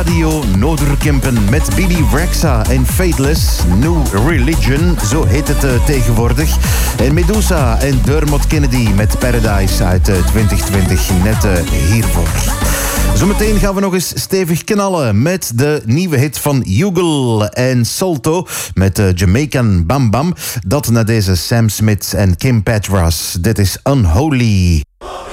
Radio Noorderkempen met Billy Rexa en Fateless, New Religion, zo heet het tegenwoordig. En Medusa en Dermot Kennedy met Paradise uit 2020, net hiervoor. Zometeen gaan we nog eens stevig knallen met de nieuwe hit van Hugo en Salto met Jamaican Bam Bam. Dat na deze Sam Smith en Kim Petras. Dit is Unholy.